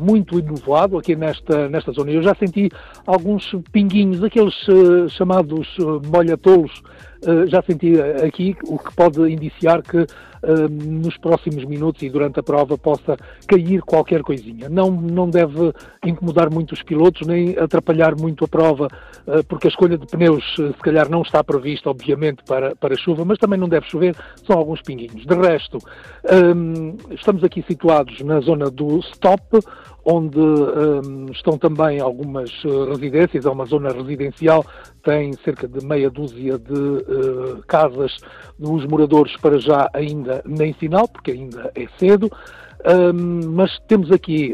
muito enevoado aqui nesta zona. Eu já senti alguns pinguinhos, aqueles chamados molhatolos, já senti aqui, o que pode indiciar que nos próximos minutos e durante a prova possa cair qualquer coisinha. Não deve incomodar muito os pilotos, nem atrapalhar muito a prova, porque a escolha de pneus se calhar não está prevista, obviamente, para chuva, mas também não deve chover, são alguns pinguinhos. De resto, estamos aqui situados na zona do stop, onde estão também algumas residências, é uma zona residencial, tem cerca de meia dúzia de casas dos moradores, para já ainda nem sinal, porque ainda é cedo, mas temos aqui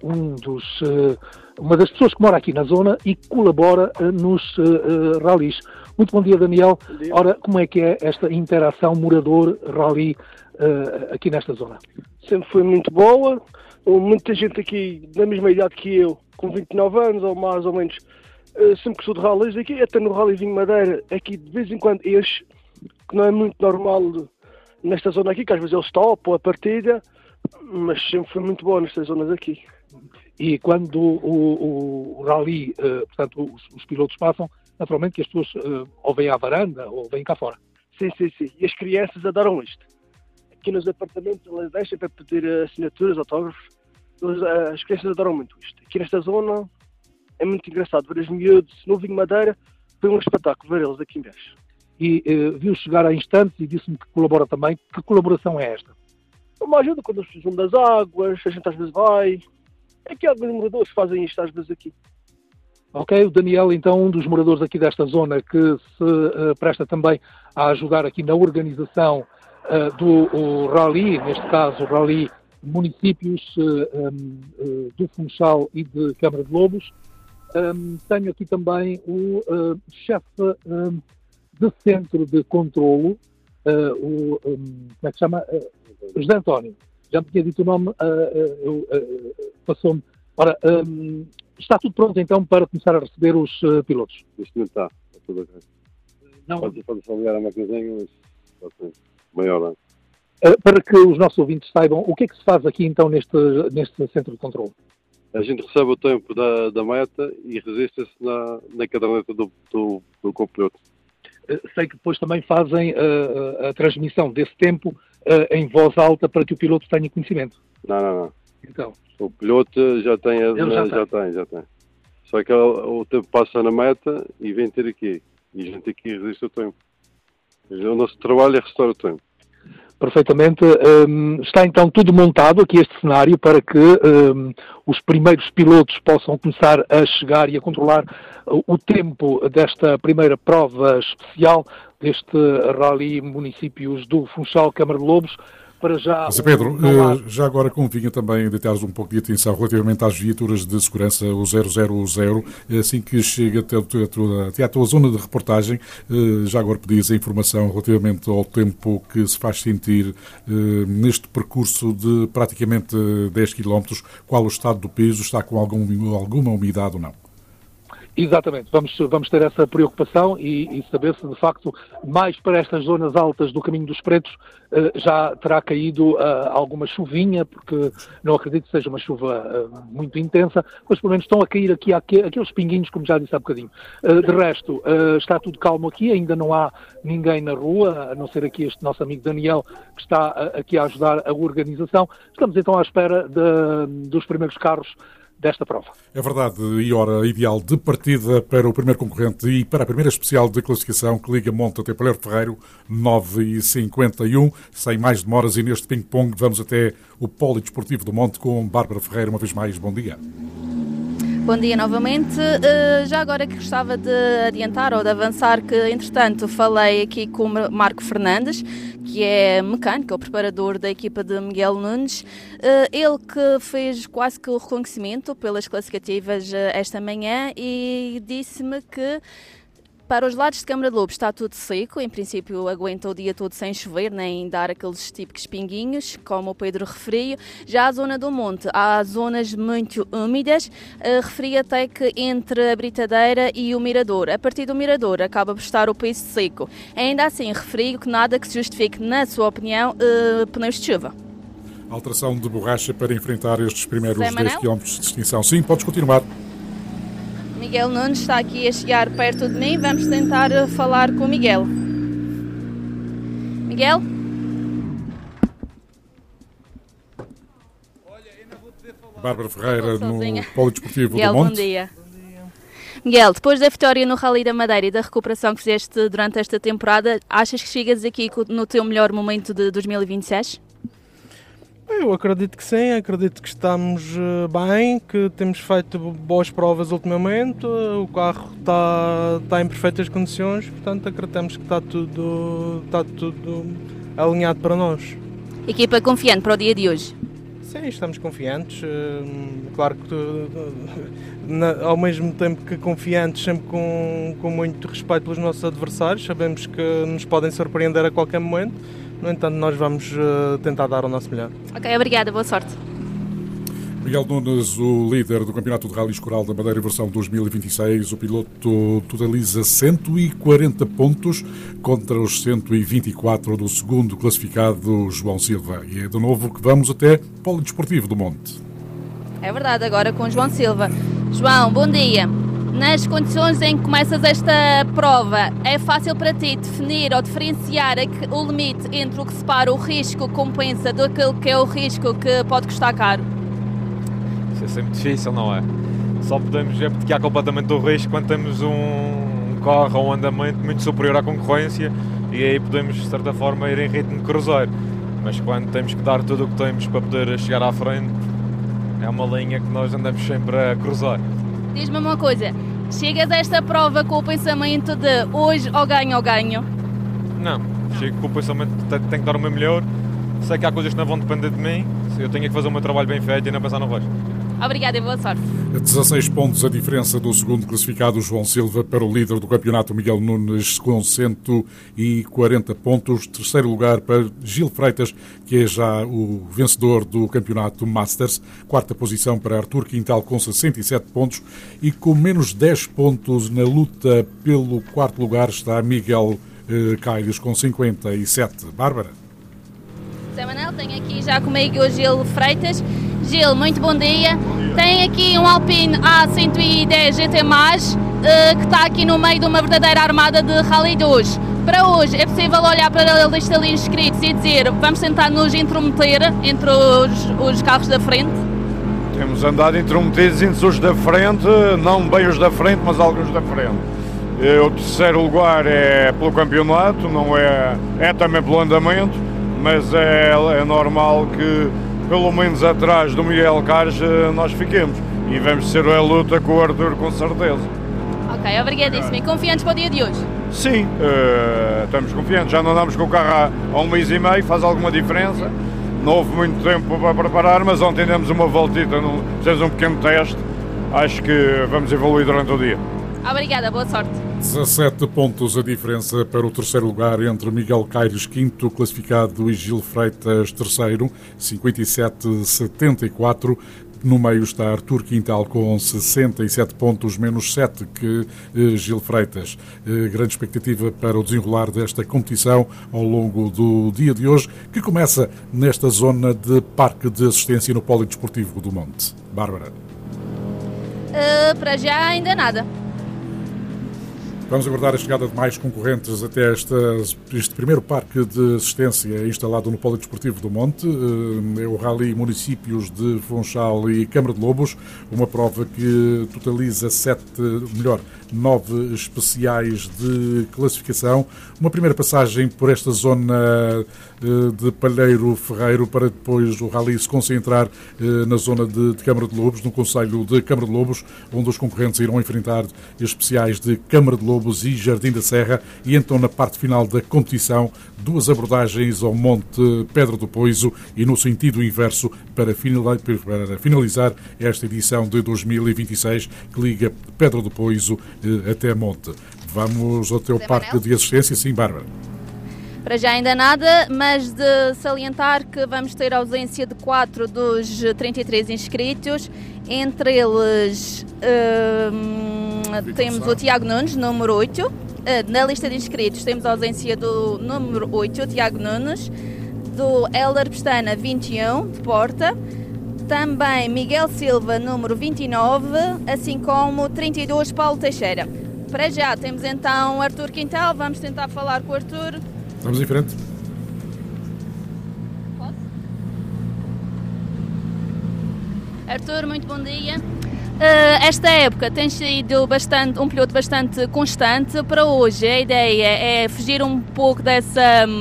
uma das pessoas que mora aqui na zona e que colabora nos ralis. Muito bom dia, Daniel. Bom dia. Ora, como é que é esta interação morador-rally aqui nesta zona? Sempre foi muito boa. Muita gente aqui da mesma idade que eu, com 29 anos ou mais ou menos, sempre que sou de ralis aqui, até no Rally Vinho Madeira, aqui de vez em quando enche, que não é muito normal nesta zona aqui, que às vezes é o stop ou a partida, mas sempre foi muito boa nestas zonas aqui. E quando o rally, portanto, os pilotos passam, naturalmente que as pessoas ou vêm à varanda ou vêm cá fora. Sim. E as crianças adoram isto. Aqui nos apartamentos elas deixam para pedir assinaturas, autógrafos. As crianças adoram muito isto. Aqui nesta zona é muito engraçado ver os miúdos no Vinho Madeira. Foi um espetáculo ver eles aqui embaixo. E viu chegar há instantes e disse-me que colabora também. Que colaboração é esta? Uma ajuda quando eles precisam das águas, a gente às vezes vai. É que alguns moradores fazem isto às vezes aqui. Ok, o Daniel, então, um dos moradores aqui desta zona que se presta também a ajudar aqui na organização do rally, neste caso o rally municípios do Funchal e de Câmara de Lobos. Tenho aqui também o chefe de centro de controlo, como é que se chama? José António. Já me tinha dito o nome, passou-me. Ora, está tudo pronto então para começar a receber os pilotos? Isto não está tudo ok. Não. Pode só ligar a maquinazinha, mas pode ser maior. Para que os nossos ouvintes saibam, o que é que se faz aqui então neste centro de controle? A gente recebe o tempo da meta e registra-se na caderneta do copiloto. Sei que depois também fazem a transmissão desse tempo em voz alta para que o piloto tenha conhecimento. Não. Então. O piloto já tem. Já tem. Só que o tempo passa na meta e vem ter aqui. E a gente aqui registra o tempo. O nosso trabalho é restaurar o tempo. Perfeitamente. Está então tudo montado aqui este cenário para que os primeiros pilotos possam começar a chegar e a controlar o tempo desta primeira prova especial deste Rally Municípios do Funchal, Câmara de Lobos. Para já... Mas, Pedro, já agora convinha também deitares um pouco de atenção relativamente às viaturas de segurança, o 000, assim que chega até à tua zona de reportagem, já agora pedias a informação relativamente ao tempo que se faz sentir neste percurso de praticamente 10 km, qual o estado do piso, está com alguma umidade ou não? Exatamente, vamos ter essa preocupação e saber se de facto mais para estas zonas altas do Caminho dos Pretos já terá caído alguma chuvinha, porque não acredito que seja uma chuva muito intensa, mas pelo menos estão a cair aqui aqueles pinguinhos, como já disse há bocadinho. De resto, está tudo calmo aqui, ainda não há ninguém na rua, a não ser aqui este nosso amigo Daniel, que está aqui a ajudar a organização. Estamos então à espera dos primeiros carros desta prova. É verdade, e hora ideal de partida para o primeiro concorrente e para a primeira especial de classificação que liga Monte até Palermo Ferreiro, 9h51, sem mais demoras, e neste ping-pong vamos até o Polidesportivo do Monte com Bárbara Ferreira, uma vez mais, bom dia. Bom dia novamente. Já agora que gostava de adiantar ou de avançar que, entretanto, falei aqui com o Marco Fernandes, que é mecânico, o preparador da equipa de Miguel Nunes. Ele que fez quase que o reconhecimento pelas classificativas esta manhã e disse-me que para os lados de Câmara de Lobos está tudo seco, em princípio aguenta o dia todo sem chover, nem dar aqueles típicos pinguinhos, como o Pedro referiu. Já a zona do Monte, há zonas muito úmidas, referi até que entre a Britadeira e o Mirador. A partir do Mirador acaba por estar o piso seco. Ainda assim, referi que nada que se justifique, na sua opinião, pneus de chuva. Alteração de borracha para enfrentar estes primeiros 10 km de extinção. Sim, podes continuar. Miguel Nunes está aqui a chegar perto de mim. Vamos tentar falar com o Miguel. Miguel? Bárbara Ferreira no Polidesportivo Miguel, do Monte. Bom dia. Miguel, depois da vitória no Rally da Madeira e da recuperação que fizeste durante esta temporada, achas que chegas aqui no teu melhor momento de 2026? Eu acredito que sim, acredito que estamos bem, que temos feito boas provas ultimamente, o carro está em perfeitas condições, portanto acreditamos que está tudo alinhado para nós. Equipa confiante para o dia de hoje? Sim, estamos confiantes, claro que ao mesmo tempo que confiantes, sempre com muito respeito pelos nossos adversários, sabemos que nos podem surpreender a qualquer momento, no entanto nós vamos tentar dar o nosso melhor. Ok, obrigada, boa sorte. Miguel Nunes, o líder do Campeonato de Rally Coral da Madeira versão 2026, o piloto totaliza 140 pontos contra os 124 do segundo classificado João Silva. E é de novo que vamos até Polidesportivo do Monte. É verdade, agora com João Silva. João, bom dia. Nas condições em que começas esta prova, é fácil para ti definir ou diferenciar o limite entre o que separa o risco que compensa daquele que é o risco que pode custar caro? Isso é sempre difícil, não é? Só podemos abdicar completamente do risco quando temos um carro ou um andamento muito superior à concorrência e aí podemos, de certa forma, ir em ritmo de cruzeiro. Mas quando temos que dar tudo o que temos para poder chegar à frente, é uma linha que nós andamos sempre a cruzar. Diz-me uma coisa, chegas a esta prova com o pensamento de hoje ou ganho? Não, chego com o pensamento que tenho que dar o meu melhor, sei que há coisas que não vão depender de mim, eu tenho que fazer o meu trabalho bem feito e não pensar no resto. Obrigada e boa sorte. 16 pontos a diferença do segundo classificado João Silva para o líder do campeonato Miguel Nunes com 140 pontos. Terceiro lugar para Gil Freitas, que é já o vencedor do campeonato Masters. Quarta posição para Artur Quintal com 67 pontos e com menos 10 pontos na luta pelo quarto lugar está Miguel Caires com 57. Bárbara. Zé Manel, tenho aqui já comigo o Gil Freitas. Gil, muito bom dia. Tem aqui um Alpine A110 GT+, que está aqui no meio de uma verdadeira armada de Rally 2. Para hoje, é possível olhar para a lista de inscritos e dizer vamos tentar nos intrometer entre os carros da frente? Temos andado intrometidos entre os da frente, não bem os da frente, mas alguns da frente. O terceiro lugar é pelo campeonato, não é também pelo andamento, mas é normal que pelo menos atrás do Miguel Caires nós fiquemos e vamos ser a luta com o Artur com certeza. Ok, obrigadíssimo. E confiantes para o dia de hoje? Sim, estamos confiantes, já não andamos com o carro há um mês e meio, faz alguma diferença, não houve muito tempo para preparar, mas ontem demos uma voltita, fizemos um pequeno teste, acho que vamos evoluir durante o dia. Obrigada, boa sorte. 17 pontos a diferença para o terceiro lugar entre Miguel Caires, quinto classificado, e Gil Freitas, terceiro, 57-74. No meio está Artur Quintal com 67 pontos, menos 7 que Gil Freitas. Grande expectativa para o desenrolar desta competição ao longo do dia de hoje, que começa nesta zona de parque de assistência no Polidesportivo do Monte. Bárbara. Para já ainda nada. Vamos aguardar a chegada de mais concorrentes até este primeiro parque de assistência instalado no Polidesportivo do Monte. É o Rally Municípios de Funchal e Câmara de Lobos, uma prova que totaliza 9 especiais de classificação. Uma primeira passagem por esta zona de Palheiro Ferreiro para depois o Rally se concentrar na zona de Câmara de Lobos, no concelho de Câmara de Lobos, onde os concorrentes irão enfrentar especiais de Câmara de Lobos e Jardim da Serra, e então na parte final da competição 2 abordagens ao Monte Pedra do Poiso e no sentido inverso para finalizar esta edição de 2026 que liga Pedra do Poiso até Monte. Vamos ao teu parque de assistência, sim, Bárbara. Para já ainda nada, mas de salientar que vamos ter a ausência de 4 dos 33 inscritos. Entre eles temos o Tiago Nunes, número 8. Na lista de inscritos temos a ausência do número 8, o Tiago Nunes. do Hélder Pestana, 21, de Porta. Também Miguel Silva, número 29, assim como 32, Paulo Teixeira. Para já temos então Artur Quintal, vamos tentar falar com o Artur. Vamos em frente. Posso? Artur, muito bom dia. Esta época tem sido um piloto bastante constante. Para hoje a ideia é fugir um pouco desse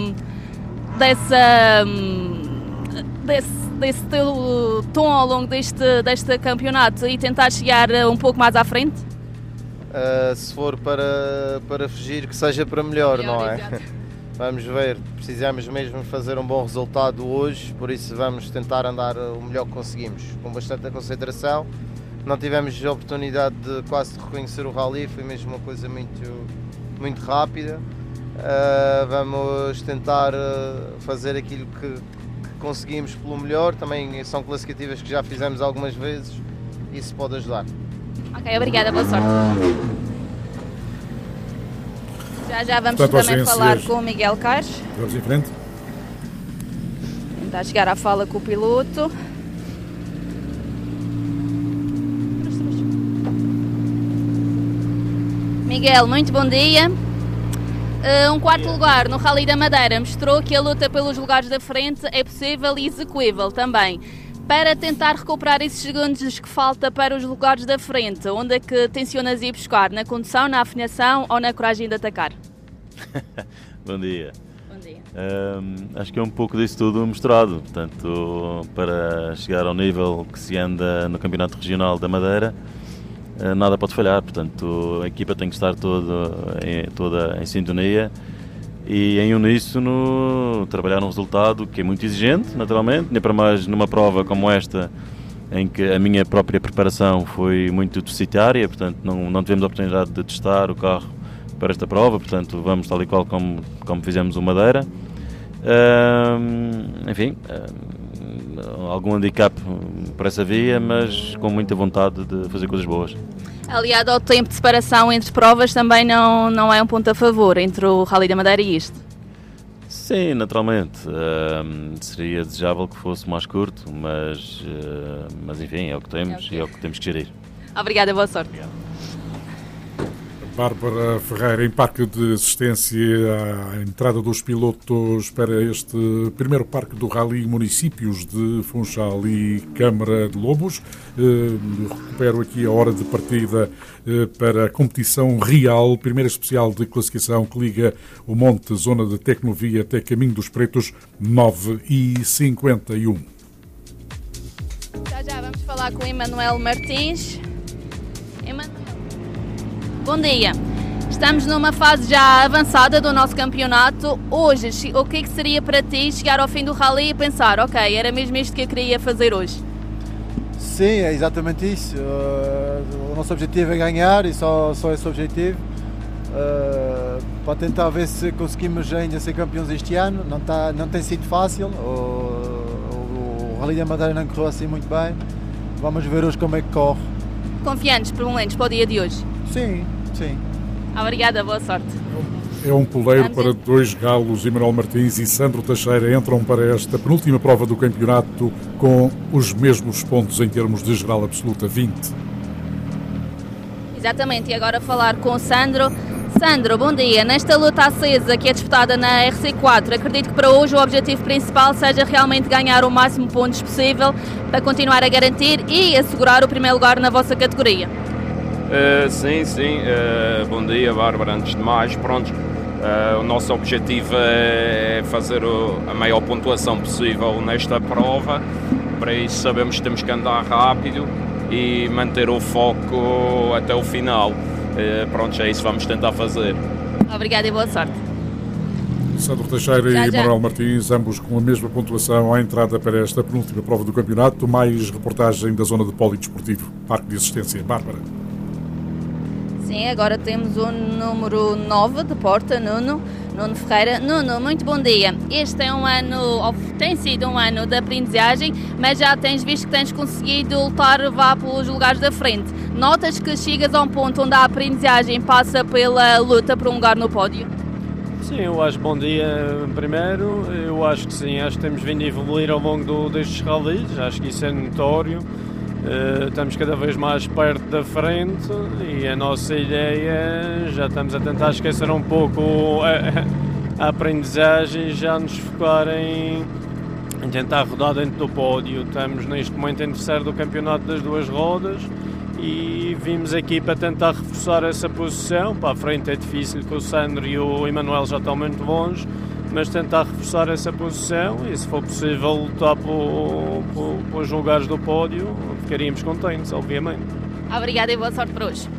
teu tom ao longo deste campeonato e tentar chegar um pouco mais à frente? Se for para fugir, que seja para melhor, não é? Exato. Vamos ver, precisamos mesmo fazer um bom resultado hoje, por isso vamos tentar andar o melhor que conseguimos, com bastante concentração. Não tivemos a oportunidade de quase reconhecer o rally, foi mesmo uma coisa muito rápida. Vamos tentar fazer aquilo que conseguimos pelo melhor, também são classificativas que já fizemos algumas vezes, isso pode ajudar. Ok, obrigada, boa sorte. Já vamos também falar com o Miguel Caires. Vamos em frente. Tentar chegar à fala com o piloto. Miguel, muito bom dia. Um quarto lugar no Rally da Madeira mostrou que a luta pelos lugares da frente é possível e execuível também. Para tentar recuperar esses segundos que falta para os lugares da frente, onde é que tencionas ir buscar? Na condução, na afinação ou na coragem de atacar? Bom dia. Bom dia. Acho que é um pouco disso tudo mostrado. Portanto, para chegar ao nível que se anda no Campeonato Regional da Madeira, nada pode falhar. Portanto, a equipa tem que estar toda em sintonia e em uníssono trabalhar um resultado que é muito exigente, naturalmente, nem para mais numa prova como esta, em que a minha própria preparação foi muito deficitária, portanto não tivemos a oportunidade de testar o carro para esta prova, portanto vamos tal e qual como fizemos o Madeira. Enfim, algum handicap por essa via, mas com muita vontade de fazer coisas boas. Aliado ao tempo de separação entre provas, também não é um ponto a favor entre o Rally da Madeira e isto? Sim, naturalmente. Seria desejável que fosse mais curto, mas enfim, é o que temos e é o que temos que gerir. Obrigada, boa sorte. Obrigado. Bárbara Ferreira, em parque de assistência à entrada dos pilotos para este primeiro parque do Rally Municípios de Funchal e Câmara de Lobos. Recupero aqui a hora de partida para a competição real, primeira especial de classificação que liga o Monte, zona de Tecnovia até Caminho dos Pretos, 9h51. Já vamos falar com o Emanuel Martins. Bom dia. Estamos numa fase já avançada do nosso campeonato. Hoje, o que é que seria para ti chegar ao fim do rally e pensar, ok, era mesmo isto que eu queria fazer hoje? Sim, é exatamente isso. O nosso objetivo é ganhar e só esse objetivo. Para tentar ver se conseguimos ainda ser campeões este ano. Não tem sido fácil. O Rally da Madeira não correu assim muito bem. Vamos ver hoje como é que corre. Confiantes, pelo menos, para o dia de hoje? Sim. Obrigada, boa sorte. É um poleiro para dois galos. Emanuel Martins e Sandro Teixeira entram para esta penúltima prova do campeonato com os mesmos pontos em termos de geral absoluta, 20. Exatamente, e agora falar com o Sandro. Sandro, bom dia. Nesta luta acesa que é disputada na RC4, acredito que para hoje o objetivo principal seja realmente ganhar o máximo de pontos possível para continuar a garantir e assegurar o primeiro lugar na vossa categoria. Sim. Bom dia, Bárbara. Antes de mais, pronto, o nosso objetivo é fazer a maior pontuação possível nesta prova. Para isso sabemos que temos que andar rápido e manter o foco até o final. Pronto, é isso que vamos tentar fazer. Obrigada e boa sorte. Sandro Teixeira e Emanuel Martins, ambos com a mesma pontuação à entrada para esta penúltima prova do campeonato. Mais reportagem da zona de polidesportivo, Parque de Assistência. Bárbara. Sim, agora temos o número 9 de Porta, Nuno Ferreira. Nuno, muito bom dia. Este é tem sido um ano de aprendizagem, mas já tens visto que tens conseguido lutar pelos lugares da frente. Notas que chegas a um ponto onde a aprendizagem passa pela luta por um lugar no pódio? Sim, eu acho bom dia primeiro. Eu acho que sim, acho que temos vindo a evoluir ao longo destes rallies, acho que isso é notório. Estamos cada vez mais perto da frente e a nossa ideia, já estamos a tentar esquecer um pouco a aprendizagem e já nos focar em tentar rodar dentro do pódio. Estamos neste momento em terceiro do campeonato das 2 rodas e vimos aqui para tentar reforçar essa posição. Para a frente é difícil, que o Sandro e o Emanuel já estão muito longe, mas tentar reforçar essa posição e, se for possível, lutar pelos lugares do pódio, ficaríamos contentes, obviamente. Obrigada e boa sorte para hoje.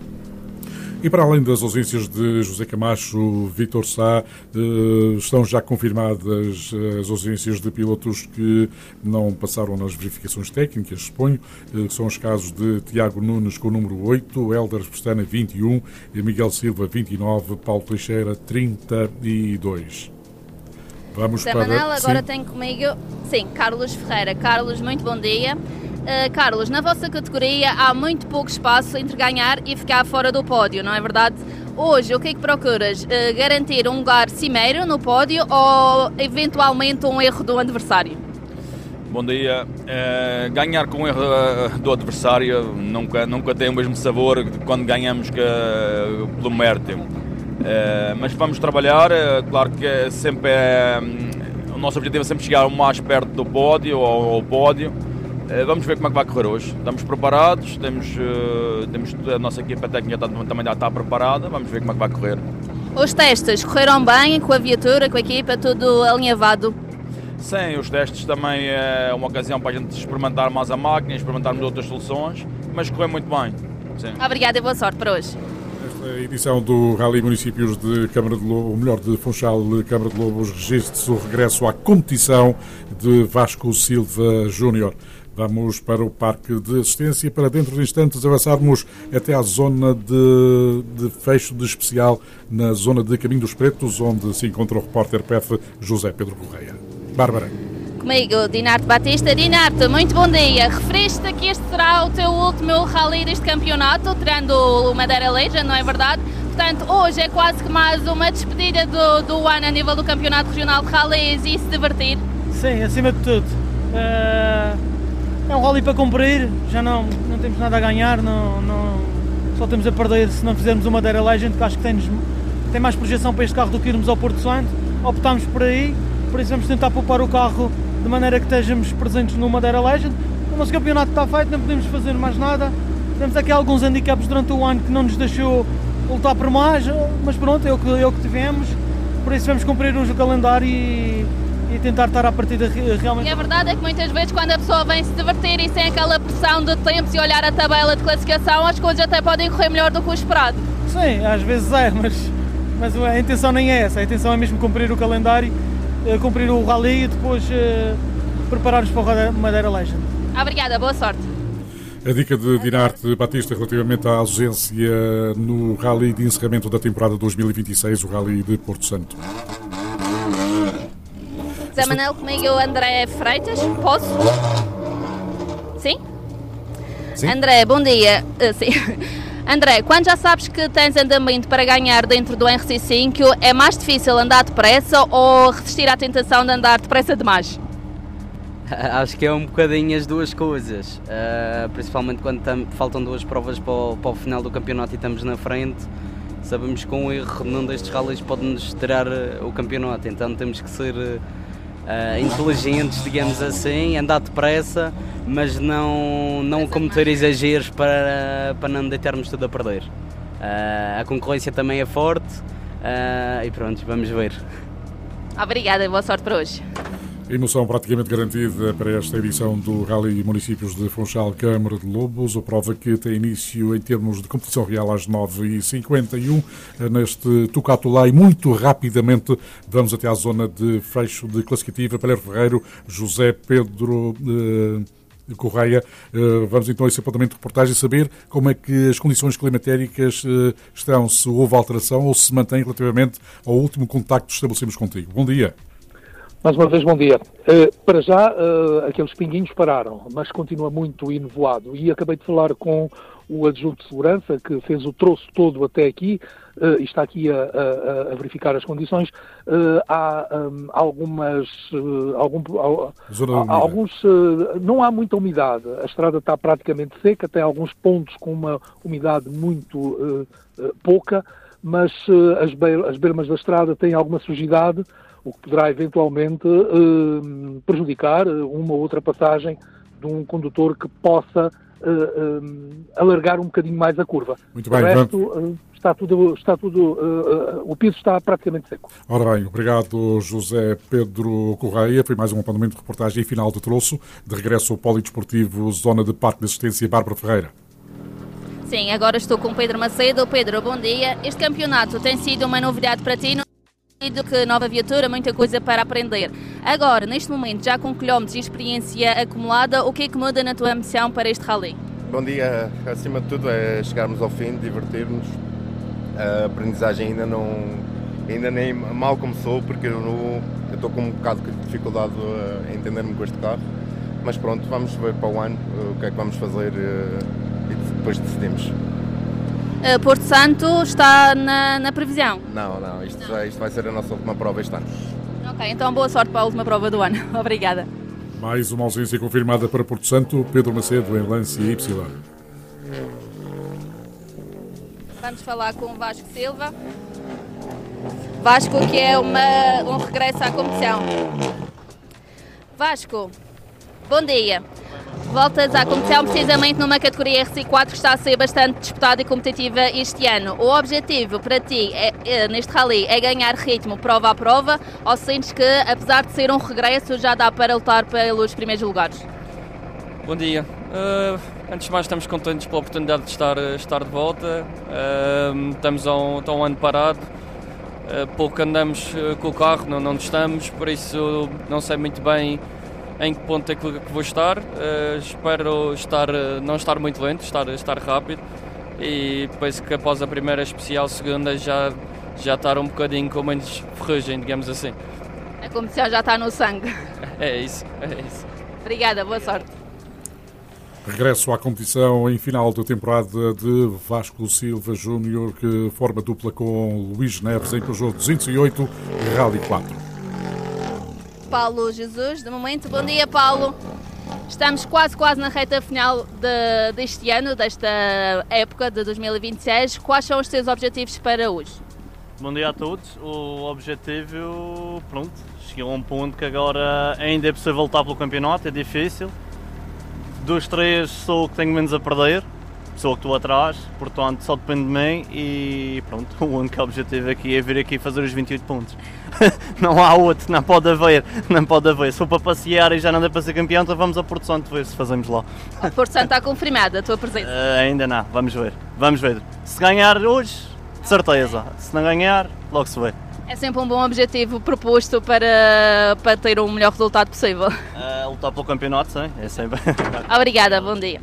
E para além das ausências de José Camacho, Vítor Sá, estão já confirmadas as ausências de pilotos que não passaram nas verificações técnicas, suponho. São os casos de Tiago Nunes com o número 8, Hélder Pestana 21, Miguel Silva 29, Paulo Teixeira 32. Vamos Zé para... Manel, agora tenho comigo, Carlos Ferreira. Carlos, muito bom dia. Carlos, na vossa categoria há muito pouco espaço entre ganhar e ficar fora do pódio, não é verdade? Hoje, o que é que procuras? Garantir um lugar cimeiro no pódio ou eventualmente um erro do adversário? Bom dia. Ganhar com o erro do adversário nunca tem o mesmo sabor quando ganhamos pelo mérito. Mas vamos trabalhar, claro que sempre o nosso objetivo é sempre chegar o mais perto do pódio ou ao pódio. Vamos ver como é que vai correr hoje. Estamos preparados, temos a nossa equipa técnica também já está preparada, vamos ver como é que vai correr. Os testes correram bem com a viatura, com a equipa, tudo alinhavado? Sim, os testes também é uma ocasião para a gente experimentar mais a máquina, experimentarmos outras soluções, mas correu muito bem. Sim. Obrigada e boa sorte para hoje. Esta edição do Rally Municípios de Câmara de Lobos, ou melhor, de Funchal, Câmara de Lobos, registra-se o regresso à competição de Vasco Silva Júnior. Vamos para o Parque de Assistência para, dentro de instantes, avançarmos até à zona de fecho de especial, na zona de Caminho dos Pretos, onde se encontra o repórter PEF José Pedro Correia. Bárbara. Comigo, Dinarte Batista. Dinarte, muito bom dia. Referiste que este será o teu último rally deste campeonato, tirando o Madeira Legend, não é verdade? Portanto, hoje é quase que mais uma despedida do ano a nível do Campeonato Regional de Rallys e se divertir? Sim, acima de tudo. É um rally para cumprir, já não temos nada a ganhar, só temos a perder se não fizermos o Madeira Legend, que acho que tem mais projeção para este carro do que irmos ao Porto Santo. Optámos por aí, por isso vamos tentar poupar o carro de maneira que estejamos presentes no Madeira Legend. O nosso campeonato está feito, não podemos fazer mais nada. Temos aqui alguns handicaps durante o ano que não nos deixou lutar por mais, mas pronto, é o que tivemos, por isso vamos cumprir hoje o calendário e tentar estar à partida realmente. E a verdade é que muitas vezes quando a pessoa vem se divertir e sem aquela pressão de tempos e olhar a tabela de classificação, as coisas até podem correr melhor do que o esperado. Sim, às vezes é, mas a intenção nem é essa, a intenção é mesmo cumprir o calendário, cumprir o rally e depois preparar-nos para o Madeira Legend. Obrigada, boa sorte. A dica de Dinarte Batista relativamente à ausência no rally de encerramento da temporada 2026, o rally de Porto Santo. Zé Manel, comigo o André Freitas, posso? Sim? André, bom dia. Sim. André, quando já sabes que tens andamento para ganhar dentro do RC5, é mais difícil andar depressa ou resistir à tentação de andar depressa demais? Acho que é um bocadinho as duas coisas, principalmente quando faltam 2 provas para o final do campeonato e estamos na frente. Sabemos que um erro num destes rallies pode-nos tirar o campeonato, então temos que ser inteligentes, digamos assim, andar depressa, mas não cometer exageros para não deitarmos tudo a perder. A concorrência também é forte e pronto, vamos ver. Obrigada e boa sorte para hoje. Emoção praticamente garantida para esta edição do Rally Municípios de Funchal, Câmara de Lobos, a prova que tem início em termos de competição real às 9h51 neste Tucatulá, e muito rapidamente vamos até à zona de fecho de classificativa. Palheiro Ferreiro, José Pedro Correia. Vamos então a esse apontamento de reportagem saber como é que as condições climatéricas estão, se houve alteração ou se mantém relativamente ao último contacto que estabelecemos contigo. Bom dia. Mais uma vez, bom dia. Para já, aqueles pinguinhos pararam, mas continua muito enevoado. E acabei de falar com o adjunto de segurança, que fez o troço todo até aqui, e está aqui a verificar as condições, há não há muita umidade. A estrada está praticamente seca, tem alguns pontos com uma umidade muito pouca, mas as bermas da estrada têm alguma sujidade, o que poderá eventualmente prejudicar uma ou outra passagem de um condutor que possa alargar um bocadinho mais a curva. Muito bem, o resto, o piso está praticamente seco. Ora bem, obrigado José Pedro Correia. Foi mais um apontamento de reportagem final de Troço. De regresso ao Polidesportivo Zona de Parque de Assistência Bárbara Ferreira. Sim, agora estou com Pedro Macedo. Pedro, bom dia. Este campeonato tem sido uma novidade para ti? Do que nova viatura, muita coisa para aprender. Agora, neste momento, já com quilómetros e experiência acumulada, o que é que muda na tua missão para este rally? Bom dia. Acima de tudo é chegarmos ao fim, divertir-nos. A aprendizagem ainda nem mal começou, porque eu estou com um bocado de dificuldade em entender-me com este carro. Mas pronto, vamos ver para o ano o que é que vamos fazer e depois decidimos. Porto Santo está na previsão? Não, isto vai ser a nossa última prova este ano. Ok, então boa sorte para a última prova do ano. Obrigada. Mais uma ausência confirmada para Porto Santo, Pedro Macedo em Lancia Y. Vamos falar com o Vasco Silva. Vasco, que é um regresso à competição. Vasco, bom dia. Voltas à competição precisamente numa categoria RC4 que está a ser bastante disputada e competitiva este ano. O objetivo para ti neste rally é ganhar ritmo prova a prova, ou sentes que, apesar de ser um regresso, já dá para lutar pelos primeiros lugares? Bom dia. Antes de mais, estamos contentes pela oportunidade de estar de volta. Estamos há um ano parado. Pouco andamos com o carro, não estamos, por isso não sei muito bem em que ponto é que vou estar. Espero não estar muito lento, estar rápido, e penso que após a primeira especial, segunda, já estar um bocadinho com menos ferrugem, digamos assim. A competição já está no sangue. É isso. Obrigada, boa sorte. Regresso à competição em final da temporada de Vasco Silva Júnior, que forma dupla com Luís Neves em Peugeot 208 Rally 4. Paulo Jesus, de momento. Bom dia, Paulo. Estamos quase na reta final deste ano, desta época de 2026. Quais são os teus objetivos para hoje? Bom dia a todos. O objetivo, cheguei a um ponto que agora ainda é possível voltar pelo campeonato, é difícil. Dos três sou o que tenho menos a perder, sou o que estou atrás, portanto só depende de mim e o único objetivo aqui é vir aqui fazer os 28 pontos. Não há outro, não pode haver. Se for para passear e já não dá para ser campeão, então vamos a Porto Santo ver se fazemos lá. O Porto Santo está confirmada a tua presença? Ainda não, vamos ver. Se ganhar hoje, de certeza. Se não ganhar, logo se vê. É sempre um bom objetivo proposto para ter o melhor resultado possível. Lutar pelo campeonato, sim, é sempre. Obrigada, bom dia.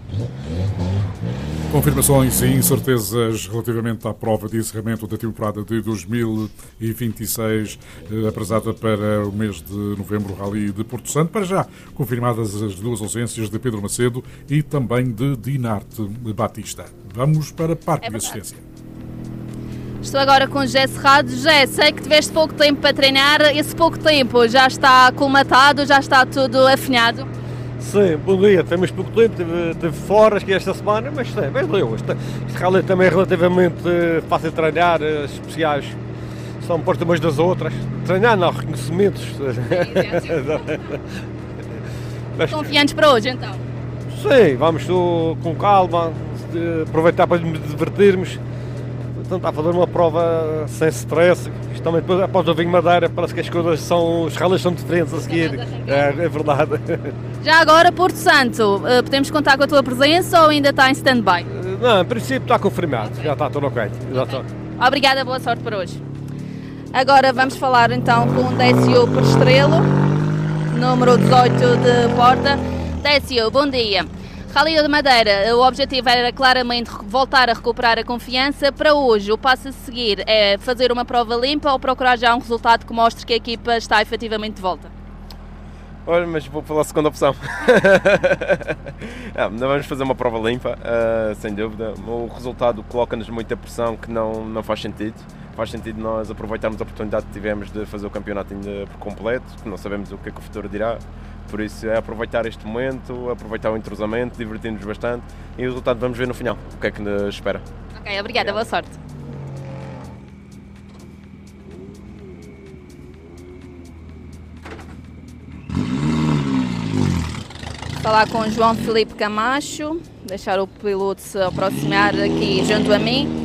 Confirmações e incertezas relativamente à prova de encerramento da temporada de 2026, atrasada para o mês de novembro, o Rally de Porto Santo. Para já, confirmadas as duas ausências de Pedro Macedo e também de Dinarte Batista. Vamos para Parque de Assistência. Estou agora com o José Cerrado. José, sei que tiveste pouco tempo para treinar. Esse pouco tempo já está colmatado, já está tudo afinado? Sim, bom dia. Temos pouco tempo, estive fora aqui esta semana, mas sim, bem deu. Este rally também é relativamente fácil de treinar, as especiais são postas umas das outras. Treinar não, reconhecimentos. Mas, confiantes para hoje então? Sim, vamos com calma, aproveitar para nos divertirmos. Tentar fazer uma prova sem stress. Isto também depois, após o vinho Madeira, parece que as coisas os rallies são diferentes a seguir. É verdade. Já agora, Porto Santo, podemos contar com a tua presença ou ainda está em stand-by? Não, em princípio está confirmado. Já está tudo ok. Obrigada, boa sorte para hoje. Agora vamos falar então com o Décio Perestrelo, número 18 de Porta. Décio, bom dia. Rally da Madeira, o objetivo era claramente voltar a recuperar a confiança. Para hoje, o passo a seguir é fazer uma prova limpa ou procurar já um resultado que mostre que a equipa está efetivamente de volta? Olha, mas vou pela segunda opção. Não vamos fazer uma prova limpa, sem dúvida. O resultado coloca-nos muita pressão que não faz sentido. Faz sentido nós aproveitarmos a oportunidade que tivemos de fazer o campeonato ainda por completo, que não sabemos o que é que o futuro dirá. Por isso é aproveitar este momento, aproveitar o entrosamento, divertir-nos bastante e o resultado vamos ver no final, o que é que nos espera. Ok, obrigada, boa sorte. Falar com o João Filipe Camacho, deixar o piloto se aproximar aqui junto a mim.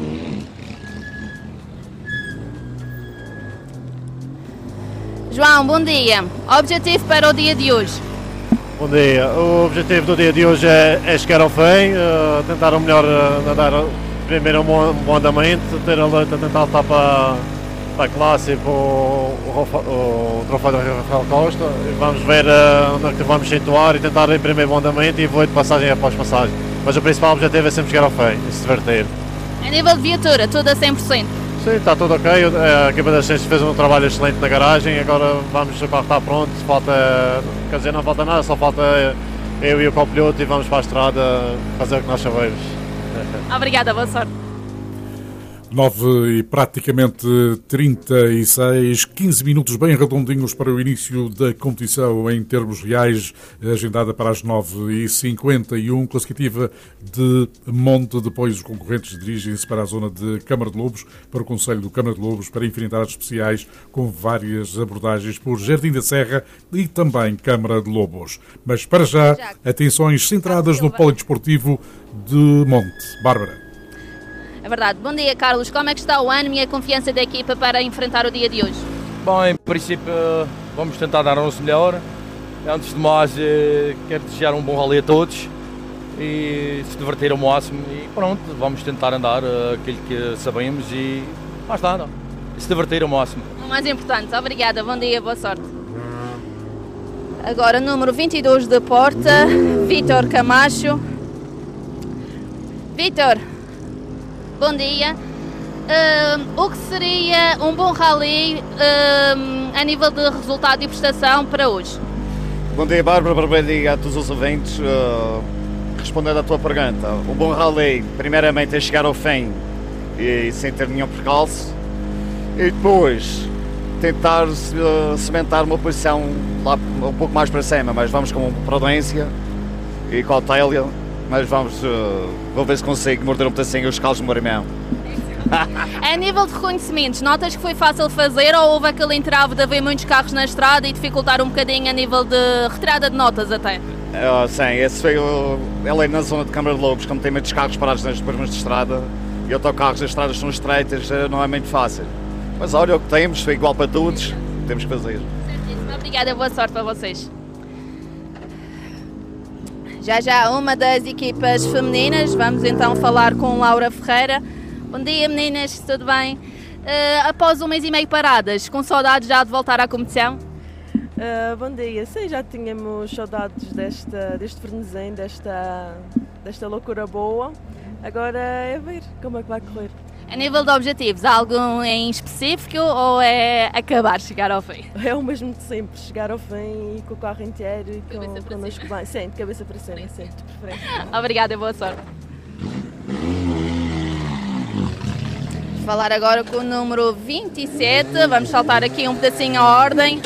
João, bom dia. Objetivo para o dia de hoje? Bom dia. O objetivo do dia de hoje é chegar ao fim, tentar o melhor, nadar primeiro um bom andamento, ter a luta, tentar lutar para a classe e para o troféu de Rafael Costa. E vamos ver onde é que vamos situar e tentar imprimir bom andamento e voo de passagem após passagem. Mas o principal objetivo é sempre chegar ao fim e se divertir. A nível de viatura, tudo a 100%? Sim, está tudo ok. A equipa das ciências fez um trabalho excelente na garagem. Agora o carro está pronto. Quer dizer, não falta nada, só falta eu e o copiloto e vamos para a estrada fazer o que nós sabemos. Obrigada, boa sorte. 9 e praticamente 36, 15 minutos bem redondinhos para o início da competição em termos reais, agendada para as 9h51, classificativa de Monte. Depois os concorrentes dirigem-se para a zona de Câmara de Lobos, para o Conselho do Câmara de Lobos, para enfrentar as especiais com várias abordagens por Jardim da Serra e também Câmara de Lobos. Mas para já, atenções centradas no polidesportivo de Monte. Bárbara. É verdade. Bom dia, Carlos. Como é que está o ânimo e a confiança da equipa para enfrentar o dia de hoje? Bom, em princípio vamos tentar dar o nosso melhor. Antes de mais, quero desejar um bom rally a todos e se divertir ao máximo. E pronto, vamos tentar andar aquilo que sabemos e mais nada, se divertir ao máximo. O mais importante. Obrigada. Bom dia, boa sorte. Agora, número 22 da Porta, Vítor Camacho. Vítor. Bom dia. O que seria um bom rally a nível de resultado e prestação para hoje? Bom dia, Bárbara. Bom dia a todos os ouvintes. Respondendo à tua pergunta, o bom rally, primeiramente, é chegar ao fim e sem ter nenhum percalço, e depois tentar cimentar uma posição lá um pouco mais para cima, mas vamos com prudência e cautela. Mas vou ver se consigo morder um pedacinho os calos do meu irmão. A nível de reconhecimentos, notas que foi fácil fazer ou houve aquele entrave de haver muitos carros na estrada e dificultar um bocadinho a nível de retirada de notas até? Sim, esse foi ali na zona de Câmara de Lobos, como tem muitos carros parados nas pernas de estrada e autocarros, as estradas são estreitas, não é muito fácil. Mas olha, o que temos, foi igual para todos, temos que fazer. Certíssimo, obrigada, boa sorte para vocês. Já uma das equipas femininas, vamos então falar com Laura Ferreira. Bom dia, meninas, tudo bem? Após 1 mês e meio paradas, com saudades já de voltar à competição? Bom dia, sim, já tínhamos saudades deste vernizinho, desta loucura boa. Agora é ver como é que vai correr. A nível de objetivos, há algum em específico ou é acabar, chegar ao fim? É o mesmo de sempre, chegar ao fim e com o carro inteiro e com o nosso bem. Sim, de cabeça para cima, sim, de preferência. Obrigada, boa sorte. Vou falar agora com o número 27, vamos saltar aqui um pedacinho à ordem.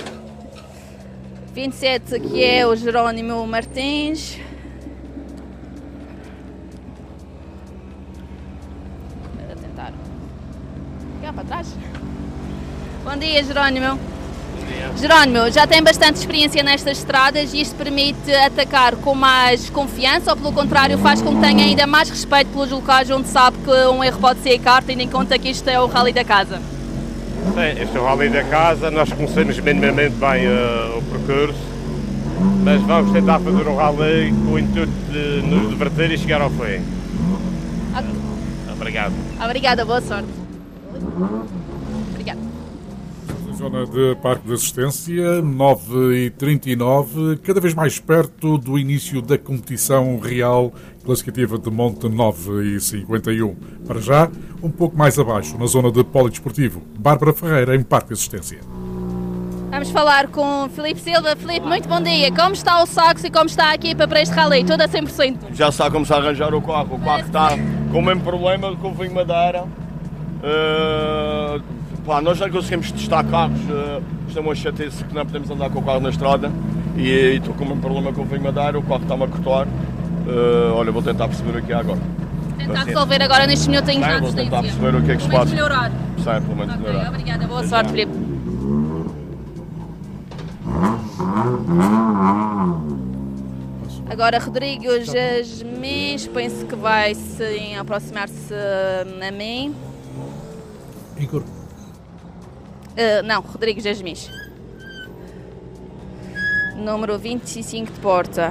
27, que é o Jerónimo Martins. Para trás. Bom dia, Jerónimo. Bom dia. Jerónimo, já tem bastante experiência nestas estradas e isto permite atacar com mais confiança ou, pelo contrário, faz com que tenha ainda mais respeito pelos locais onde sabe que um erro pode ser carta, tendo em conta que isto é o Rally da Casa? Sim, este é o Rally da Casa, nós conhecemos minimamente bem o percurso, mas vamos tentar fazer o Rally com o intuito de nos divertir e chegar ao fim. Obrigado. Obrigada, boa sorte. Obrigada. Zona de Parque de Assistência, 9h39, cada vez mais perto do início da competição real classificativa de Monte, 9h51. Para já, um pouco mais abaixo, na zona de polidesportivo. Bárbara Ferreira, em Parque de Assistência. Vamos falar com Filipe Silva. Filipe, muito bom dia. Como está o Saxo e como está a equipa para este rally? Tudo a 100%? Já está a começar a arranjar o carro. O carro está com o mesmo problema que o Vinho Madeira. Nós já conseguimos testar carros. Isto é uma chatice que não podemos andar com o carro na estrada. E estou com o mesmo problema que o Vinho Madeira. O carro está-me a cortar. Olha, vou tentar perceber aqui agora. Tentar resolver agora nestes minutinhos na Vou assistência. tentar perceber o que é que se passa. melhorar. Sim, pelo menos melhorar. Obrigada, boa sorte, Filipe. Agora Rodrigo Jasmins, penso que vai sim aproximar-se a mim. Igor? Não, Rodrigo Jasmins. Número 25 de Porta.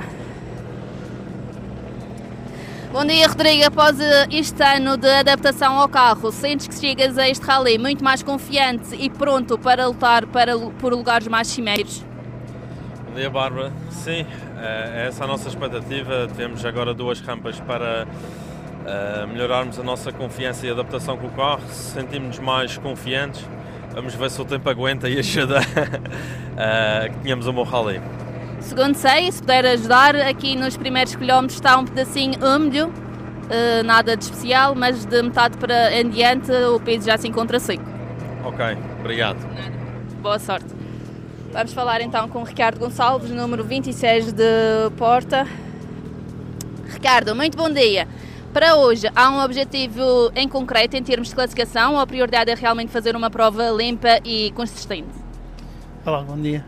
Bom dia, Rodrigo. Após este ano de adaptação ao carro, sentes que chegas a este rally muito mais confiante e pronto para lutar por lugares mais cimeiros? Bom dia, Bárbara. Sim, é essa a nossa expectativa. Tivemos agora 2 rampas para melhorarmos a nossa confiança e adaptação com o carro. Sentimos-nos mais confiantes. Vamos ver se o tempo aguenta e ajuda que tenhamos um bom rally. Segundo sei, se puder ajudar, aqui nos primeiros quilómetros está um pedacinho úmido, nada de especial, mas de metade para em diante o piso já se encontra seco. Ok, obrigado. Boa sorte. Vamos falar então com o Ricardo Gonçalves, número 26 de Porta. Ricardo, muito bom dia. Para hoje, há um objetivo em concreto em termos de classificação ou a prioridade é realmente fazer uma prova limpa e consistente? Olá, bom dia.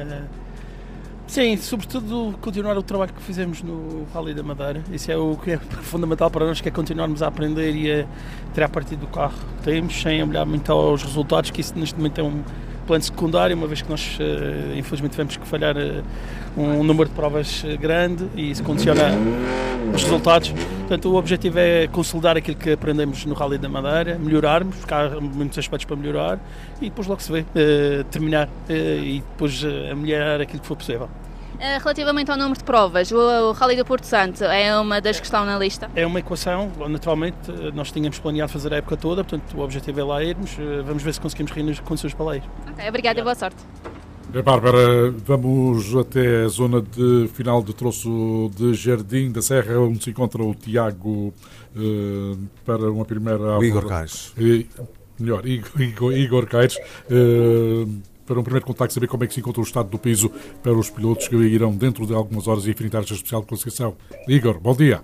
Sim, sobretudo continuar o trabalho que fizemos no Rally da Madeira. Isso é o que é fundamental para nós, que é continuarmos a aprender e a tirar partido do carro que temos, sem olhar muito aos resultados, que isso neste momento é um plano secundário, uma vez que nós infelizmente tivemos que falhar um número de provas grande e isso condiciona os resultados. Portanto, o objetivo é consolidar aquilo que aprendemos no Rally da Madeira, melhorarmos, porque há muitos aspectos para melhorar e depois logo se vê, terminar e depois melhorar aquilo que for possível. Relativamente ao número de provas, o Rally do Porto Santo é uma das que estão na lista? É uma equação, naturalmente, nós tínhamos planeado fazer a época toda, portanto o objetivo é lá irmos, vamos ver se conseguimos reunir as condições para lá ir. Ok, obrigada e boa sorte. Bárbara, vamos até a zona de final de troço de Jardim da Serra, onde se encontra o Tiago para uma primeira... O Igor Caires. Melhor, Igor Caires. Para um primeiro contacto, saber como é que se encontra o estado do piso para os pilotos que irão dentro de algumas horas enfrentar esta especial classificação. Igor, bom dia.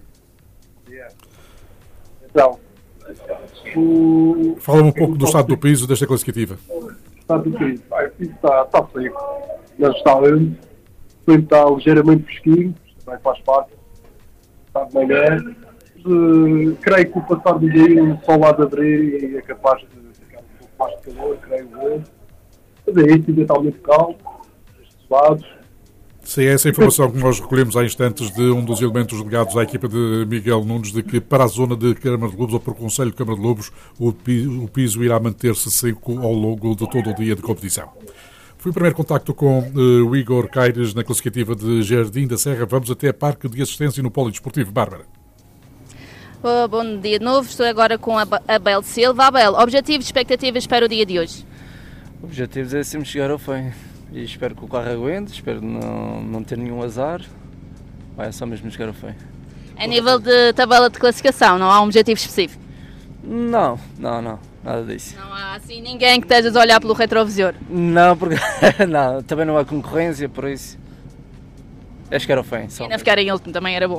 Então, fala-me um pouco do estado do piso desta classificativa. O estado do piso, está seco, mas está lento, está ligeiramente fresquinho, também faz parte, está de manhã. Creio que o passar do dia, o sol lá de abrir e é capaz de ficar um pouco mais de calor, creio eu. Mas é isso, eventualmente calmo, suados. Sim, é essa informação que nós recolhemos há instantes de um dos elementos ligados à equipa de Miguel Nunes, de que para a zona de Câmara de Lobos, ou para o Conselho de Câmara de Lobos, o piso irá manter-se seco ao longo de todo o dia de competição. Foi o primeiro contacto com o Igor Caires na classificativa de Jardim da Serra. Vamos até a Parque de Assistência no Polidesportivo. Bárbara. Bom dia de novo, estou agora com a Abel Silva. Abel, objetivos e expectativas para o dia de hoje? Objetivos é sempre chegar ao fim e espero que o carro aguente, espero não ter nenhum azar, é só mesmo chegar ao fim. A nível de tabela de classificação, não há um objetivo específico? Não, nada disso. Não há assim ninguém que estejas a olhar pelo retrovisor? Não, porque não, também não há concorrência, por isso é chegar ao fim. E ainda ficar em último também era bom.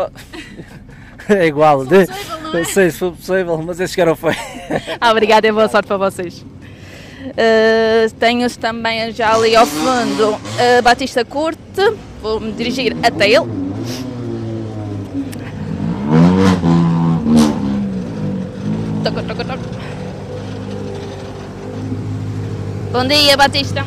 É igual, se for possível, não é? Sei se for possível, mas é chegar ao fim. Obrigada e boa sorte para vocês. Tenho também já ali ao fundo Batista Corte, vou me dirigir até ele. Toca. Bom dia, Batista.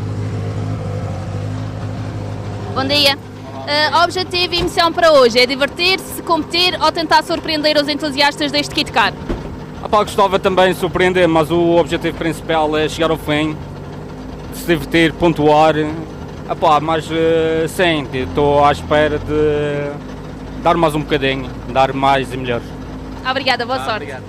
Bom dia. Objetivo e missão para hoje é divertir-se, competir ou tentar surpreender os entusiastas deste kit car? Gostava também de surpreender, mas o objetivo principal é chegar ao fim, se divertir, pontuar. Mas sim, estou à espera de dar mais um bocadinho, dar mais e melhor. Obrigada, boa sorte. Obrigado.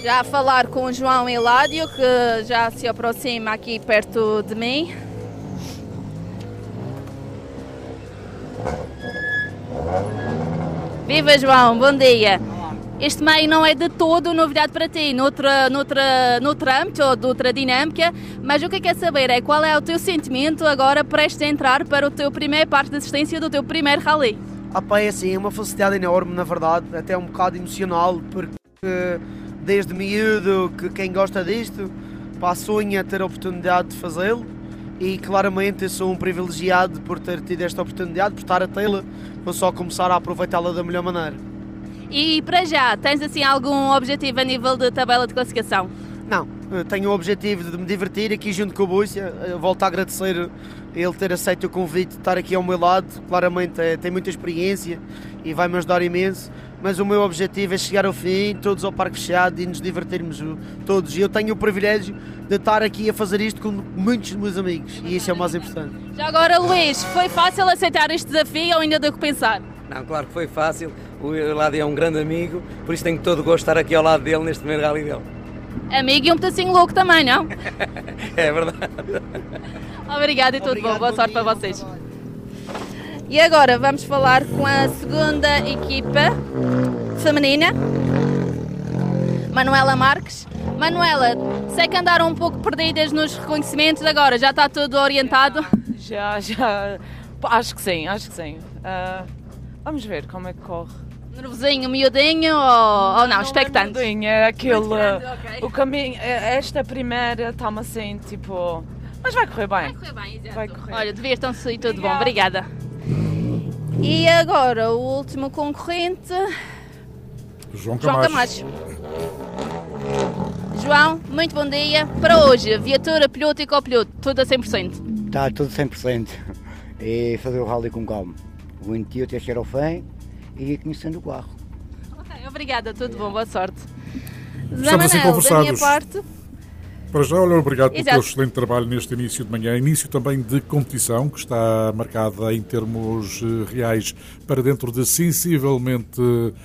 Já a falar com o João Eládio, que já se aproxima aqui perto de mim. Viva, João, bom dia. Este meio não é de todo novidade para ti, noutro âmbito ou de outra dinâmica, mas o que quer saber é qual é o teu sentimento agora prestes a entrar para o teu primeiro parte de assistência do teu primeiro rally? É assim, é uma felicidade enorme, na verdade, até um bocado emocional, porque desde miúdo que quem gosta disto sonha ter a oportunidade de fazê-lo e claramente eu sou um privilegiado por ter tido esta oportunidade, por estar a tê-la, vou só começar a aproveitá-la da melhor maneira. E para já, tens assim algum objetivo a nível de tabela de classificação? Não, tenho o objetivo de me divertir aqui junto com o Bússia. Volto a agradecer ele ter aceito o convite de estar aqui ao meu lado. Claramente tem muita experiência e vai-me ajudar imenso. Mas o meu objetivo é chegar ao fim, todos ao parque fechado e nos divertirmos todos. E eu tenho o privilégio de estar aqui a fazer isto com muitos dos meus amigos e isso é o mais importante. Já agora, Luís, foi fácil aceitar este desafio ou ainda devo que pensar? Não, claro que foi fácil. O Eládio é um grande amigo, por isso tenho todo o gosto de estar aqui ao lado dele neste primeiro rally dele. Amigo e um pedacinho louco também, não? É verdade. Obrigado e tudo bom. Boa sorte para vocês. E agora vamos falar com a segunda equipa feminina, Manuela Marques. Manuela, sei que andaram um pouco perdidas nos reconhecimentos, agora já está tudo orientado? Já, acho que sim. Vamos ver como é que corre. Nervosinho, miudinho ou não, expectante? É aquele, okay. O caminho, esta primeira está-me assim, tipo, mas vai correr bem. Vai correr. Olha, divirtam-se e tudo bom, obrigada. E agora o último concorrente, João Camacho. João, muito bom dia. Para hoje, viatura, piloto e copiloto, tudo a 100%? Está tudo 100%. E fazer o rally com calma. O intuito até chegar ao fim e ir conhecendo o carro. Ok, obrigada, tudo bom, boa sorte. Estamos assim conversados. Da minha parte... Para já, olha, obrigado pelo teu excelente trabalho neste início de manhã, início também de competição, que está marcada em termos reais para dentro de sensivelmente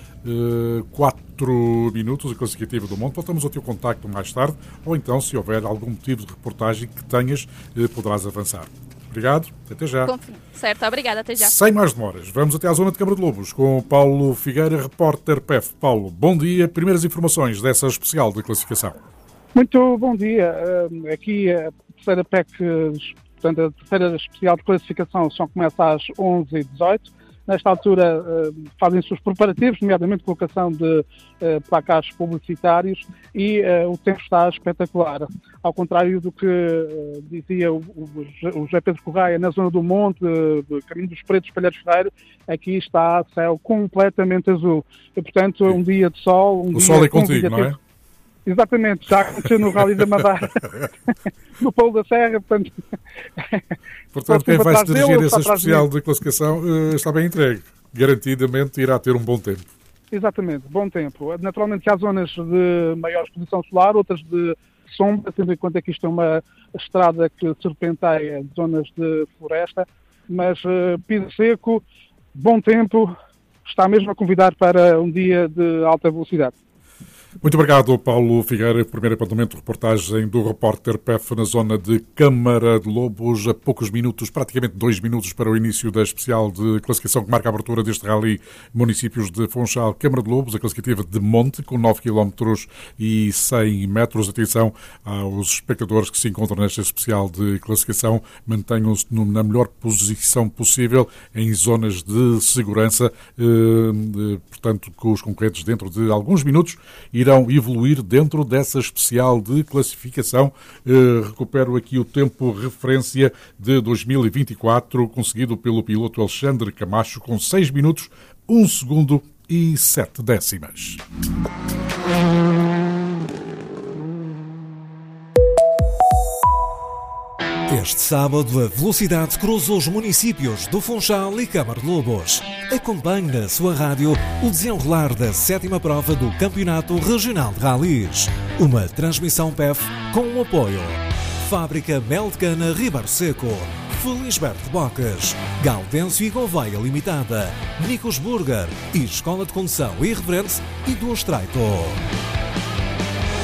4 minutos, a classificativa do Monte. Voltamos ao teu contacto mais tarde, ou então, se houver algum motivo de reportagem que tenhas, poderás avançar. Obrigado, até já. Certo, obrigada, até já. Sem mais demoras, vamos até à zona de Câmara de Lobos com o Paulo Figueira, repórter PEF. Paulo, bom dia. Primeiras informações dessa especial de classificação. Muito bom dia. Aqui a terceira PEC, portanto, a terceira especial de classificação só começa às 11h18. Nesta altura fazem-se os preparativos, nomeadamente colocação de placares publicitários e o tempo está espetacular. Ao contrário do que dizia o José Pedro Correia na zona do Monte, caminho dos Pretos, Palheiros Ferreiro, aqui está céu completamente azul. E, portanto, um dia de sol... O sol é contigo, não é? Exatamente, já aconteceu no Rally da Madeira, no Polo da Serra, portanto... Portanto, quem vai se dirigir a essa especial de classificação está bem entregue. Garantidamente irá ter um bom tempo. Exatamente, bom tempo. Naturalmente que há zonas de maior exposição solar, outras de sombra, tendo em conta que isto é uma estrada que serpenteia zonas de floresta, mas piso seco, bom tempo, está mesmo a convidar para um dia de alta velocidade. Muito obrigado, Paulo Figueira. Primeiro apontamento de reportagem do repórter PEF na zona de Câmara de Lobos. A poucos minutos, praticamente 2 minutos para o início da especial de classificação que marca a abertura deste rally municípios de Funchal, Câmara de Lobos, a classificativa de Monte, com 9 km e 100 metros. Atenção aos espectadores que se encontram nesta especial de classificação. Mantenham-se na melhor posição possível em zonas de segurança. Portanto, com os concorrentes dentro de alguns minutos irão evoluir dentro dessa especial de classificação. Recupero aqui o tempo referência de 2024, conseguido pelo piloto Alexandre Camacho, com 6 minutos, 1 segundo e 7 décimas. Este sábado, a velocidade cruza os municípios do Funchal e Câmara de Lobos. Acompanhe na sua rádio o desenrolar da 7ª prova do Campeonato Regional de Rallys. Uma transmissão PEF com o apoio Fábrica Mel de Cana Ribeiro Seco, Felisberto Bocas, Gaudêncio e Gouveia Limitada, Nicos Burger e Escola de Condução Irreverente e do Estreito.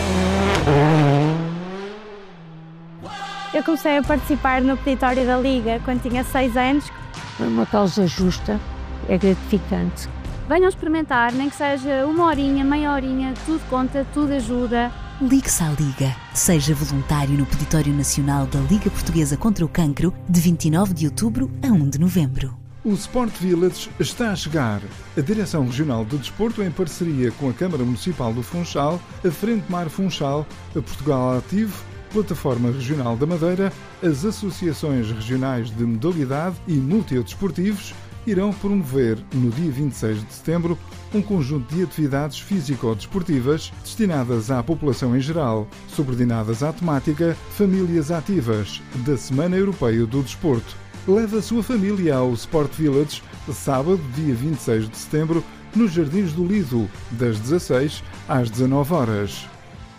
Eu comecei a participar no peditório da Liga quando tinha 6 anos. É uma causa justa, é gratificante. Venham experimentar, nem que seja uma horinha, meia horinha, tudo conta, tudo ajuda. Ligue-se à Liga. Seja voluntário no Peditório Nacional da Liga Portuguesa contra o Cancro, de 29 de outubro a 1 de novembro. O Sport Village está a chegar. A Direção Regional de Desporto, em parceria com a Câmara Municipal do Funchal, a Frente Mar Funchal, a Portugal Ativo, Plataforma Regional da Madeira, as Associações Regionais de Modalidade e Multidesportivos irão promover, no dia 26 de setembro, um conjunto de atividades físico-desportivas destinadas à população em geral, subordinadas à temática Famílias Ativas, da Semana Europeia do Desporto. Leve a sua família ao Sport Village, sábado, dia 26 de setembro, nos Jardins do Lido, das 16 às 19 horas.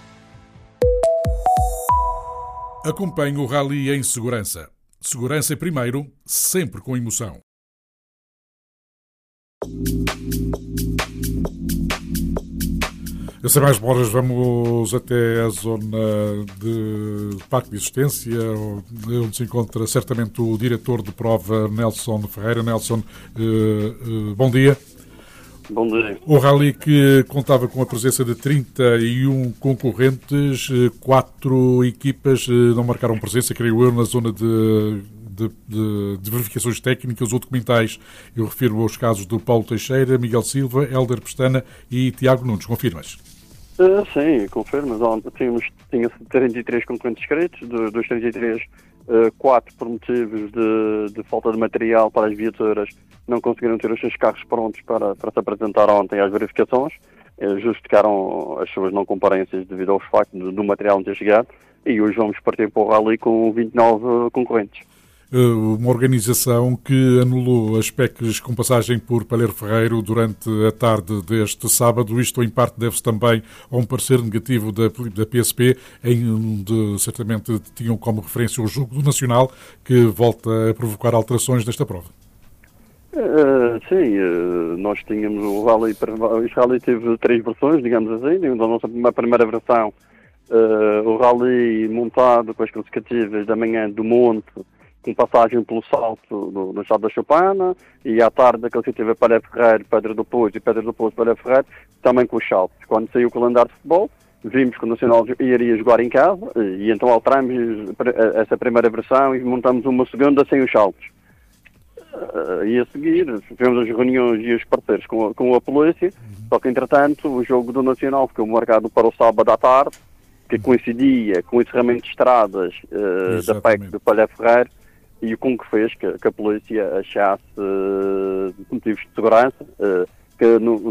Acompanhe o Rally em segurança. Segurança primeiro, sempre com emoção. Sem mais demoras, vamos até a zona de Parque de Existência, onde se encontra certamente o diretor de prova, Nelson Ferreira. Nelson, bom dia. Bom dia. O Rally que contava com a presença de 31 concorrentes, 4 equipas não marcaram presença, creio eu, na zona de verificações técnicas ou documentais. Eu refiro aos casos do Paulo Teixeira, Miguel Silva, Hélder Pestana e Tiago Nunes. Confirmas? Sim, confirmo. Tinha 33 concorrentes inscritos, dos 33, 4 por motivos de falta de material para as viaturas não conseguiram ter os seus carros prontos para se apresentar ontem às verificações. Justificaram as suas não comparências devido ao facto do material não ter chegado, e hoje vamos partir para o Rally com 29 concorrentes. Uma organização que anulou as PECs com passagem por Palheiro Ferreiro durante a tarde deste sábado. Isto, em parte, deve-se também a um parecer negativo da PSP, onde certamente tinham como referência o jogo do Nacional, que volta a provocar alterações nesta prova. Sim, nós tínhamos o Rally. Este Rally teve 3 versões, digamos assim. A nossa primeira versão, o Rally montado com as classificativas da manhã do Monte, com passagem pelo salto no Estado da Chopana, e à tarde aquele que teve Palheiro Ferreiro, Pedra do Pouso e Pedra do Pouso, Palheiro Ferreiro, também com os saltos. Quando saiu o calendário de futebol, vimos que o Nacional iria jogar em casa, e então alteramos essa primeira versão e montamos uma segunda sem os saltos. E a seguir, tivemos as reuniões e os parceiros com a polícia, só que entretanto o jogo do Nacional ficou marcado para o sábado à tarde, que coincidia com o encerramento de estradas da PEC de Palheiro Ferreiro, e o que fez que a polícia achasse, por motivos de segurança, que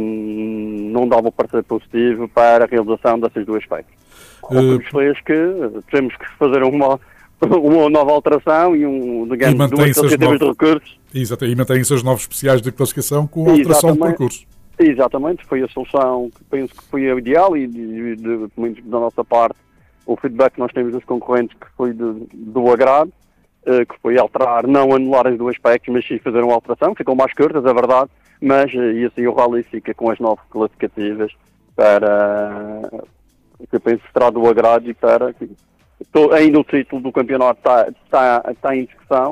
não dava o parecer positivo para a realização dessas duas PECs. O que fez que temos que fazer uma nova alteração e duas classificativas de recursos. Exato, e mantém-se as 9 especiais de classificação com a alteração de percurso. Exatamente, foi a solução que penso que foi a ideal, e da nossa parte o feedback que nós temos dos concorrentes que foi do agrado, que foi alterar, não anular as duas PECs, mas sim fazer uma alteração. Ficam mais curtas, é verdade, mas e assim o Rally fica com as 9 classificativas para que eu penso que será do agrado, e para que ainda o título do campeonato está em discussão,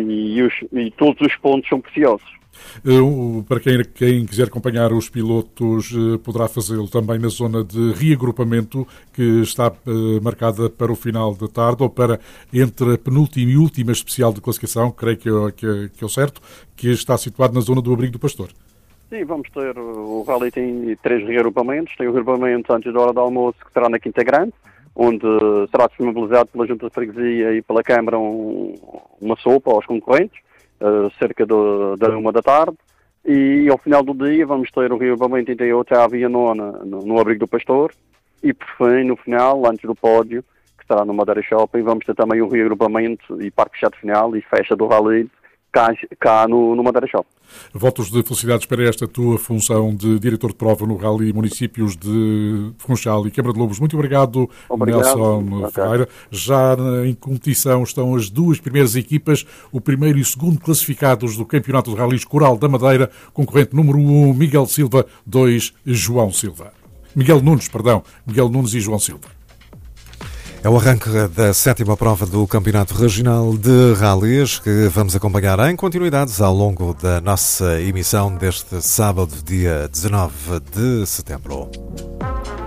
e todos os pontos são preciosos. Para quem quiser acompanhar os pilotos, poderá fazê-lo também na zona de reagrupamento, que está marcada para o final da tarde, ou para entre a penúltima e última especial de classificação, creio que é o certo, que está situado na zona do Abrigo do Pastor. Sim, vamos ter, o Rally tem 3 reagrupamentos. Tem o reagrupamento antes da hora do almoço, que será na Quinta Grande, onde será disponibilizado pela Junta de Freguesia e pela Câmara uma sopa aos concorrentes, cerca da 1 da tarde, e ao final do dia vamos ter o reagrupamento entre a 8ª e a 9ª no Abrigo do Pastor, e por fim, no final, antes do pódio, que estará no Madeira Shopping, vamos ter também o reagrupamento e parque fechado final e festa do Rally cá no Madeira Shopping. Votos de felicidades para esta tua função de diretor de prova no Rally Municípios de Funchal e Câmara de Lobos. Muito obrigado. Nelson Ferreira. Já em competição estão as 2 primeiras equipas, o primeiro e o segundo classificados do Campeonato de Rallys Coral da Madeira, concorrente número 1, Miguel Silva, 2, João Silva. Miguel Nunes e João Silva. É o arranque da 7ª prova do Campeonato Regional de Rallys que vamos acompanhar em continuidades ao longo da nossa emissão deste sábado, dia 19 de setembro.